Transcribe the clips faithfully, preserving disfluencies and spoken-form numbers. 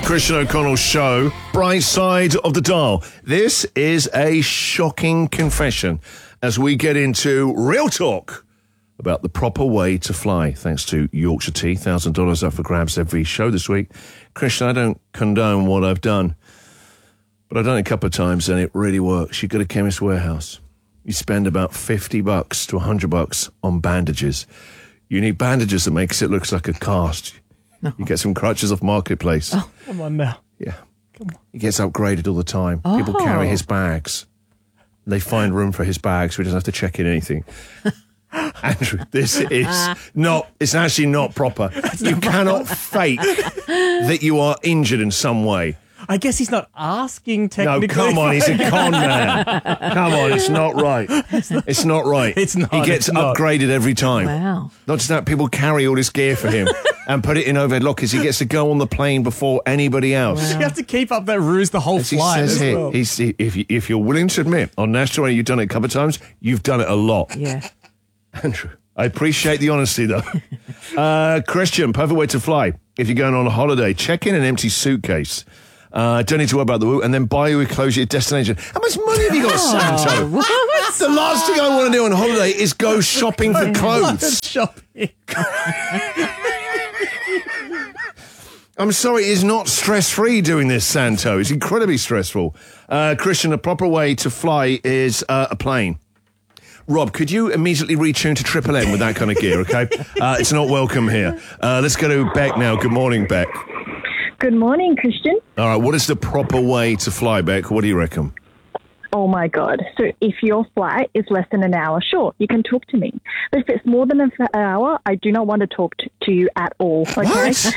Christian O'Connell Show, Bright Side of the Dial. This is a shocking confession as we get into real talk about the proper way to fly. Thanks to Yorkshire Tea, one thousand dollars up for grabs every show this week. Christian, I don't condone what I've done, but I've done it a couple of times and it really works. You go to Chemist Warehouse. You spend about fifty bucks to one hundred bucks on bandages. You need bandages that makes it look like a cast. No. You get some crutches off Marketplace. Oh, come on now. Yeah. Come on. He gets upgraded all the time. Oh. People carry his bags. They find room for his bags so he doesn't have to check in anything. Andrew, this is not, it's actually not proper. You cannot fake that you are injured in some way. I guess he's not asking technically. No, come on, he's a con man. Come on, it's not right. It's not, it's not right. It's not. He gets upgraded not. every time. Wow. Not just that, people carry all this gear for him and put it in overhead lockers. He gets to go on the plane before anybody else. Wow. You have to keep up that ruse the whole as flight. He says as here, well. he's, he, if, you, if you're willing to admit, on National Radio you've done it a couple of times, you've done it a lot. Yeah. Andrew, I appreciate the honesty, though. uh, Christian, perfect way to fly. If you're going on a holiday, check in an empty suitcase. Uh, don't need to worry about the woo, and then buy you a clothes at your destination. How much money have you got, Santo? What? The last thing I want to do on holiday is go shopping for clothes. Shopping. I'm sorry, it's not stress-free doing this, Santo. It's incredibly stressful. Uh, Christian, a proper way to fly is uh, a plane. Rob, could you immediately retune to Triple M with that kind of gear, okay? Uh, it's not welcome here. Uh, let's go to Beck now. Good morning, Beck. Good morning, Christian. All right, what is the proper way to fly, Beck? What do you reckon? Oh, my God. So if your flight is less than an hour, sure, you can talk to me. But if it's more than an hour, I do not want to talk to, to you at all, okay? What?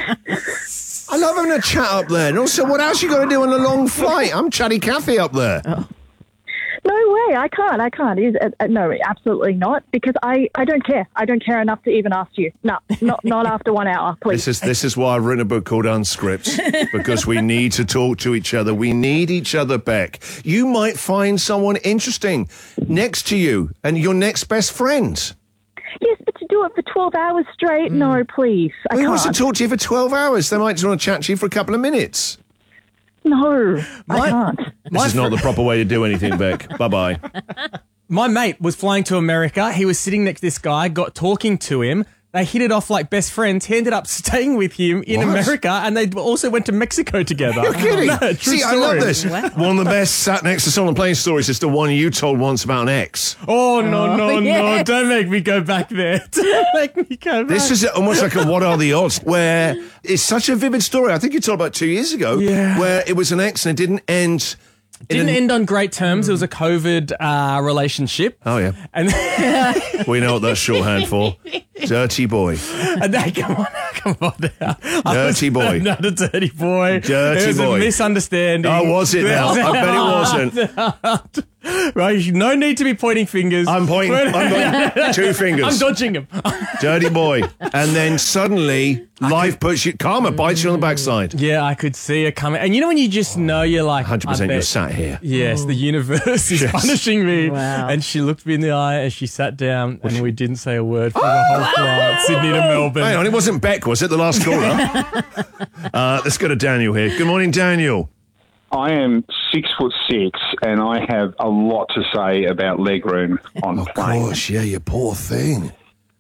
I love having a chat up there. And also, what else you got to do on a long flight? I'm Chatty Cathy up there. Oh. No way, I can't, I can't. Is uh, uh, no, absolutely not, because I, I don't care. I don't care enough to even ask you. No, not not after one hour, please. This is this is why I've written a book called Unscript, because we need to talk to each other. We need each other, Beck. You might find someone interesting next to you and your next best friend. Yes, but to do it for twelve hours straight, mm. no, please, I Who can't. wants to talk to you for twelve hours? They might just want to chat to you for a couple of minutes. No, My- I can't. This is not the proper way to do anything, Beck. Bye-bye. My mate was flying to America. He was sitting next to this guy, got talking to him. They hit it off like best friends. He ended up staying with him in What? America, and they also went to Mexico together. You're kidding. No, true See, story. I love this. Wow. One of the best sat next to someone on the plane stories is the one you told once about an ex. Oh, no, no, Oh, no. yes. Don't make me go back there. Don't make me go back. This is almost like a what are the odds, where it's such a vivid story. I think you told about two years ago, Yeah. where it was an ex and it didn't end. in Didn't an- end on great terms. It was a COVID uh, relationship. Oh, yeah. And, We know what that's shorthand for. Dirty boy. and they, come on, come on now. I Dirty was boy. Not a dirty boy. Dirty it was boy. a misunderstanding. Oh, was it now? I bet it wasn't. Right, no need to be pointing fingers. I'm pointing. I'm pointing. Two fingers. I'm dodging him. Dirty boy. And then suddenly, life puts you, karma bites you on the backside. Yeah, I could see it coming. And you know when you just know you're like, one hundred percent I you're bet- sat here. Yes, the universe is Yes. punishing me. Wow. And she looked me in the eye and she sat down and we didn't say a word for the whole flight, Sydney to Melbourne. Hang on, it wasn't Beck, was it, the last caller? uh, let's go to Daniel here. Good morning, Daniel. I am six foot six, and I have a lot to say about legroom on Of planes. course, yeah, you poor thing.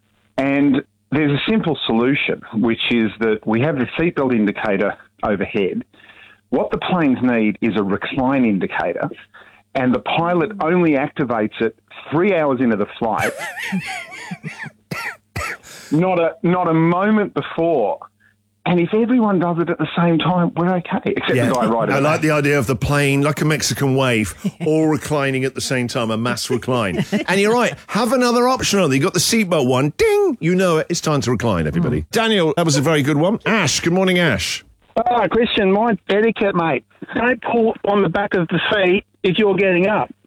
And there's a simple solution, which is that we have the seatbelt indicator overhead. What the planes need is a recline indicator, and the pilot only activates it three hours into the flight, not a not a moment before. And if everyone does it at the same time, we're okay, except Yeah. the guy right I at like the idea of the plane, like a Mexican wave, all reclining at the same time, a mass recline. And you're right, have another option on there. You got the seatbelt one, ding, you know it, it's time to recline, everybody. Daniel, that was a very good one. Ash, good morning, Ash. Oh, Christian, my etiquette, mate. Don't pull on the back of the seat if you're getting up.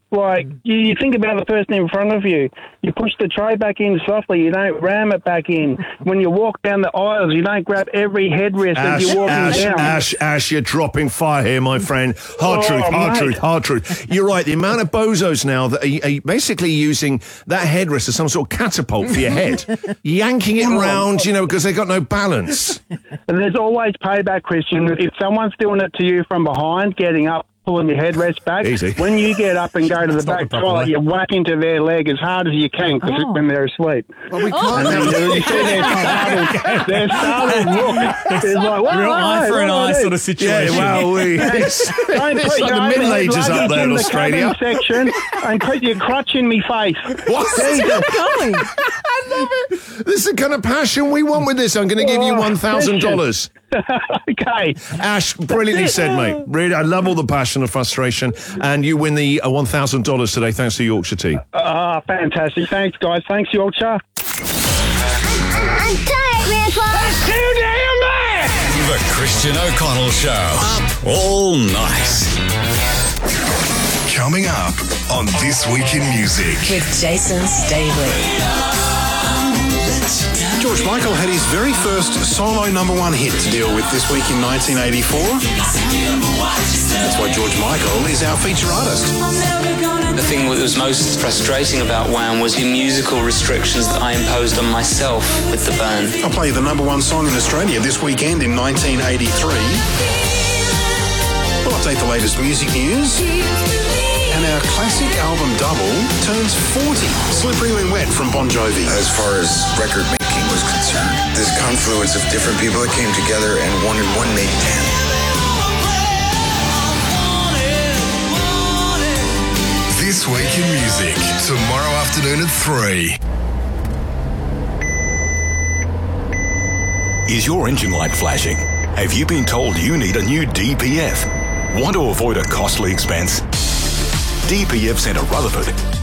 Like, you, you think about the person in front of you. You push the tray back in softly. You don't ram it back in. When you walk down the aisles, you don't grab every headrest Ash, as you're walking Ash, down. Ash, Ash, you're dropping fire here, my friend. Hard Oh, truth, hard mate. truth, hard truth. You're right. The amount of bozos now that are, are basically using that headrest as some sort of catapult for your head, yanking it around, you know, because they got no balance. And there's always payback, Christian. If someone's doing it to you from behind, getting up, pulling your headrest back, Easy. when you get up and go to the not back the proper toilet, way. you whack into their leg as hard as you can 'cause Oh. when they're asleep. Well, we And then you, you see their startled, their startled look. It's like, what, Real what, eye for what an do I eye do? sort of situation. Yeah, well, we, it's, Don't it's put like your the Middle overhead Ages up luggage there in the Australia. cabin section and put your crutch in me face. What? Jesus. Going. This is the kind of passion we want with this. I'm going to give you Oh, one thousand dollars. Okay. Ash, brilliantly said, mate. Really, I love all the passion and frustration. And you win the uh, one thousand dollars today thanks to Yorkshire Tea. Ah, fantastic. Thanks, guys. Thanks, Yorkshire. I'm tired, Grandpa. Too damn bad. The Christian O'Connell Show. Up all night. Coming up on This Week in Music. With Jason Staveley. George Michael had his very first solo number one hit to deal with this week in nineteen eighty-four. That's why George Michael is our feature artist. The thing that was most frustrating about Wham was the musical restrictions that I imposed on myself with the band. I'll play you the number one song in Australia this weekend in nineteen eighty-three. We'll update the latest music news. And our classic album Double turns forty. Slippery When Wet from Bon Jovi. As far as record making was concerned, this confluence of different people that came together and one and one made ten. This Week in Music, tomorrow afternoon at three. Is your engine light flashing? Have you been told you need a new D P F? Want to avoid a costly expense? D P F Centre Rutherford